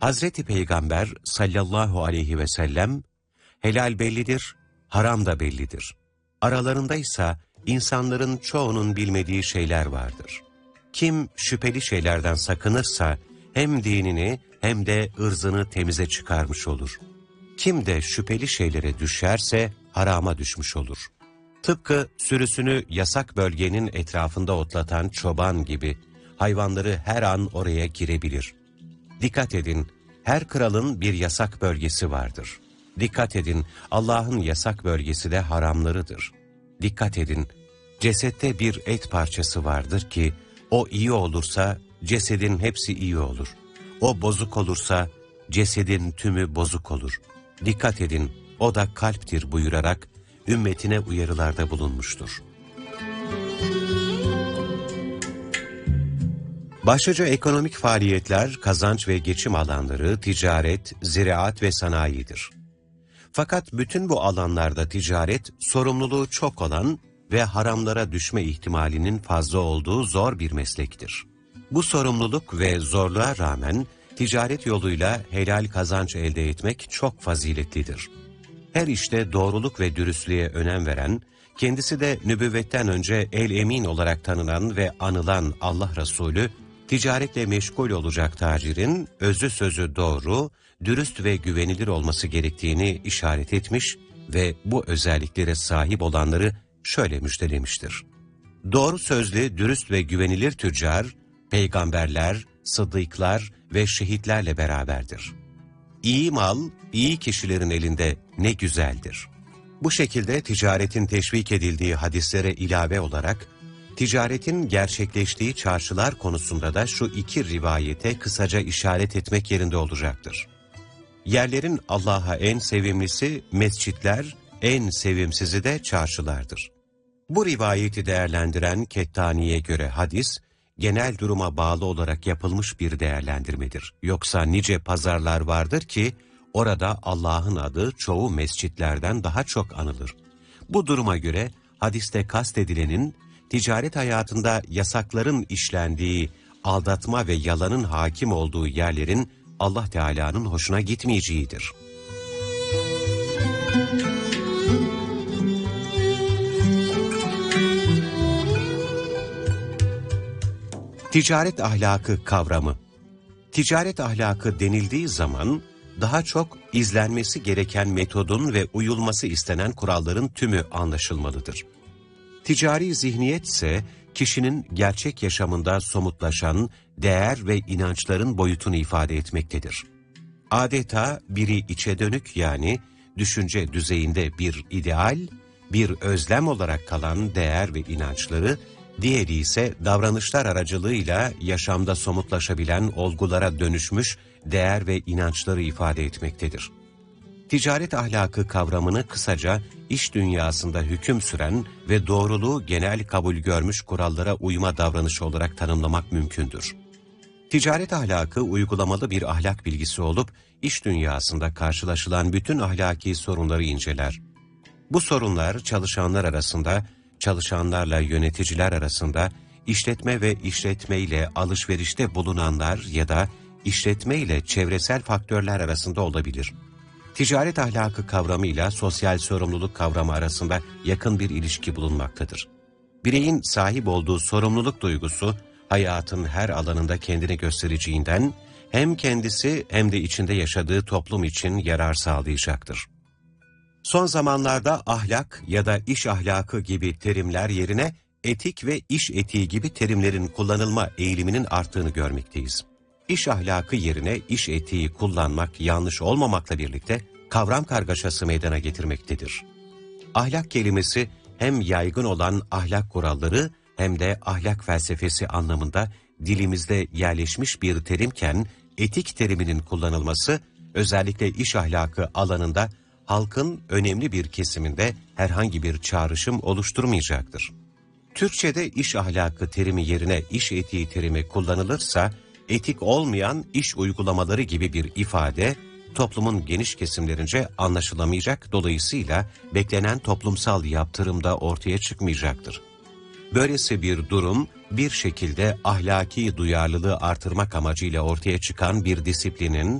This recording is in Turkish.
Hazreti Peygamber sallallahu aleyhi ve sellem, helal bellidir, haram da bellidir. Aralarında ise insanların çoğunun bilmediği şeyler vardır. Kim şüpheli şeylerden sakınırsa hem dinini hem de ırzını temize çıkarmış olur. Kim de şüpheli şeylere düşerse harama düşmüş olur. Tıpkı sürüsünü yasak bölgenin etrafında otlatan çoban gibi hayvanları her an oraya girebilir. Dikkat edin, her kralın bir yasak bölgesi vardır. Dikkat edin, Allah'ın yasak bölgesi de haramlarıdır. Dikkat edin, cesette bir et parçası vardır ki, o iyi olursa cesedin hepsi iyi olur. O bozuk olursa cesedin tümü bozuk olur. Dikkat edin, o da kalptir buyurarak ümmetine uyarılarda bulunmuştur. Başlıca ekonomik faaliyetler, kazanç ve geçim alanları, ticaret, ziraat ve sanayidir. Fakat bütün bu alanlarda ticaret, sorumluluğu çok olan ve haramlara düşme ihtimalinin fazla olduğu zor bir meslektir. Bu sorumluluk ve zorluğa rağmen ticaret yoluyla helal kazanç elde etmek çok faziletlidir. Her işte doğruluk ve dürüstlüğe önem veren, kendisi de nübüvvetten önce el-emin olarak tanınan ve anılan Allah Resulü, ticaretle meşgul olacak tacirin özü sözü doğru, dürüst ve güvenilir olması gerektiğini işaret etmiş ve bu özelliklere sahip olanları şöyle müjdelemiştir. Doğru sözlü, dürüst ve güvenilir tüccar, peygamberler, sıddıklar ve şehitlerle beraberdir. İyi mal, iyi kişilerin elinde ne güzeldir. Bu şekilde ticaretin teşvik edildiği hadislere ilave olarak, ticaretin gerçekleştiği çarşılar konusunda da şu iki rivayete kısaca işaret etmek yerinde olacaktır. Yerlerin Allah'a en sevimlisi mescitler, en sevimsizi de çarşılardır. Bu rivayeti değerlendiren Kettani'ye göre hadis, genel duruma bağlı olarak yapılmış bir değerlendirmedir. Yoksa nice pazarlar vardır ki, orada Allah'ın adı çoğu mescitlerden daha çok anılır. Bu duruma göre hadiste kastedilenin, ticaret hayatında yasakların işlendiği, aldatma ve yalanın hakim olduğu yerlerin Allah Teala'nın hoşuna gitmeyeceğidir. Ticaret ahlakı kavramı. Ticaret ahlakı denildiği zaman daha çok izlenmesi gereken metodun ve uyulması istenen kuralların tümü anlaşılmalıdır. Ticari zihniyet ise kişinin gerçek yaşamında somutlaşan değer ve inançların boyutunu ifade etmektedir. Adeta biri içe dönük yani düşünce düzeyinde bir ideal, bir özlem olarak kalan değer ve inançları, diğeri ise davranışlar aracılığıyla yaşamda somutlaşabilen olgulara dönüşmüş değer ve inançları ifade etmektedir. Ticaret ahlakı kavramını kısaca iş dünyasında hüküm süren ve doğruluğu genel kabul görmüş kurallara uyma davranışı olarak tanımlamak mümkündür. Ticaret ahlakı uygulamalı bir ahlak bilgisi olup, iş dünyasında karşılaşılan bütün ahlaki sorunları inceler. Bu sorunlar çalışanlar arasında, çalışanlarla yöneticiler arasında, işletme ve işletmeyle alışverişte bulunanlar ya da işletme ile çevresel faktörler arasında olabilir. Ticaret ahlakı kavramıyla sosyal sorumluluk kavramı arasında yakın bir ilişki bulunmaktadır. Bireyin sahip olduğu sorumluluk duygusu, hayatın her alanında kendini göstereceğinden, hem kendisi hem de içinde yaşadığı toplum için yarar sağlayacaktır. Son zamanlarda ahlak ya da iş ahlakı gibi terimler yerine etik ve iş etiği gibi terimlerin kullanılma eğiliminin arttığını görmekteyiz. İş ahlakı yerine iş etiği kullanmak yanlış olmamakla birlikte kavram kargaşası meydana getirmektedir. Ahlak kelimesi hem yaygın olan ahlak kuralları hem de ahlak felsefesi anlamında dilimizde yerleşmiş bir terimken etik teriminin kullanılması özellikle iş ahlakı alanında halkın önemli bir kesiminde herhangi bir çağrışım oluşturmayacaktır. Türkçe'de iş ahlakı terimi yerine iş etiği terimi kullanılırsa, etik olmayan iş uygulamaları gibi bir ifade, toplumun geniş kesimlerince anlaşılamayacak, dolayısıyla beklenen toplumsal yaptırım da ortaya çıkmayacaktır. Böylesi bir durum, bir şekilde ahlaki duyarlılığı artırmak amacıyla ortaya çıkan bir disiplinin,